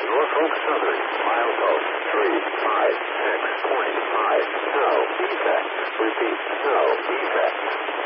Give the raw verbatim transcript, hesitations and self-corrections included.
Norfolk Southern, milepost three five six point five. No defect. Repeat, no defect.